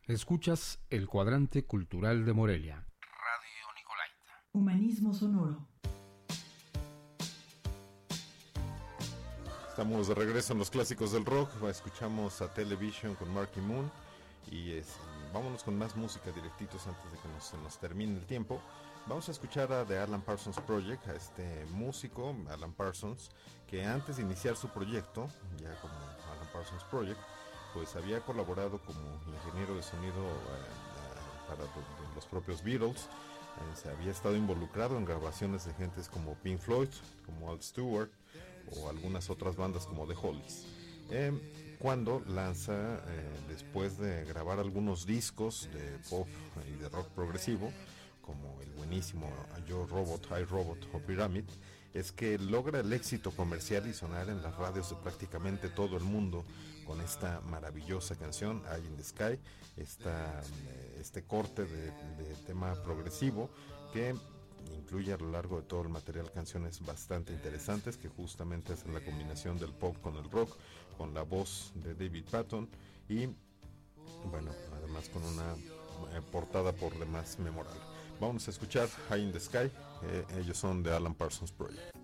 Escuchas el Cuadrante Cultural de Morelia. Radio Nicolaita. Humanismo sonoro. Estamos de regreso en los clásicos del rock. Escuchamos a Television con Marky Moon. Vámonos con más música directitos antes de que se nos termine el tiempo. Vamos a escuchar a The Alan Parsons Project, a este músico, Alan Parsons, que antes de iniciar su proyecto, ya como Alan Parsons Project, pues había colaborado como ingeniero de sonido para los propios Beatles. Se había estado involucrado en grabaciones de gentes como Pink Floyd, como Al Stewart o algunas otras bandas como The Hollies. Cuando lanza, después de grabar algunos discos de pop y de rock progresivo, como el buenísimo Yo Robot, I Robot o Pyramid, es que logra el éxito comercial y sonar en las radios de prácticamente todo el mundo con esta maravillosa canción, Eye in the Sky, este corte de tema progresivo que incluye a lo largo de todo el material canciones bastante interesantes que justamente hacen la combinación del pop con el rock, con la voz de David Patton y bueno, además con una portada por demás memorable. Vamos a escuchar High in the Sky, ellos son de Alan Parsons Project.